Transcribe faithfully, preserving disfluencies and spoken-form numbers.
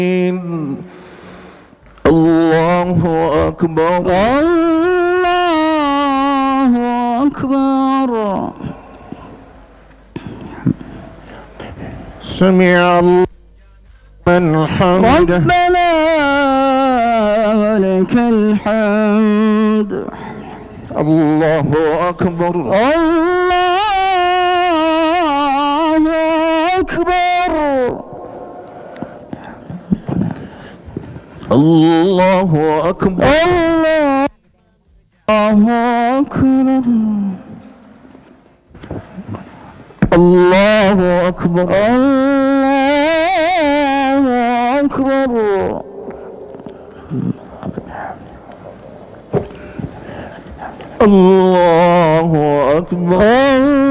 الله أكبر الله أكبر. سمع الله من حمده ربنا ولك الحمد. الله أكبر الله أكبر. الله أكبر الله أكبر. الله أكبر الله أكبر. الله أكبر